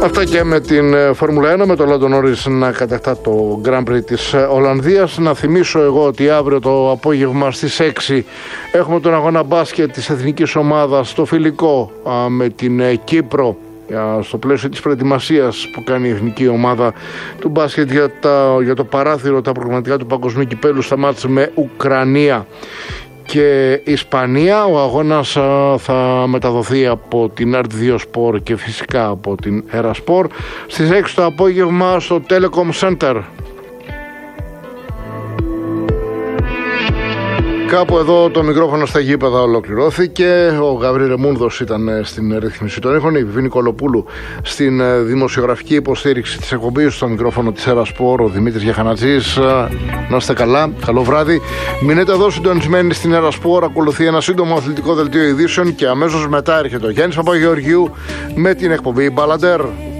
Αυτά και με την Φόρμουλα 1, με το Λάντο Νόρις να κατακτά το Grand Prix της Ολλανδίας. Να θυμίσω εγώ ότι αύριο το απόγευμα στις 6 έχουμε τον αγώνα μπάσκετ της εθνικής ομάδας στο φιλικό με την Κύπρο, στο πλαίσιο της προετοιμασίας που κάνει η εθνική ομάδα του μπάσκετ για το παράθυρο, τα προγραμματικά του παγκοσμίου κυπέλου στα μάτς με Ουκρανία και Ισπανία. Ο αγώνας θα μεταδοθεί από την RT2 Sport και φυσικά από την Era Sport στις 6 το απόγευμα στο Telecom Center. Κάπου εδώ το μικρόφωνο στα γήπεδα ολοκληρώθηκε. Ο Γαβρίλ Ρεμούνδος ήταν στην ρύθμιση των ήχων, η Βιβή Νικολοπούλου στην δημοσιογραφική υποστήριξη της εκπομπής, στο μικρόφωνο της Era Sport ο Δημήτρης Γιαχανατζής. Να είστε καλά, καλό βράδυ. Μείνετε εδώ συντονισμένοι στην Era Sport. Ακολουθεί ένα σύντομο αθλητικό δελτίο ειδήσεων και αμέσως μετά έρχεται ο Γιάννης Παπαγεωργίου με την εκπομπή Μπαλαντέρ.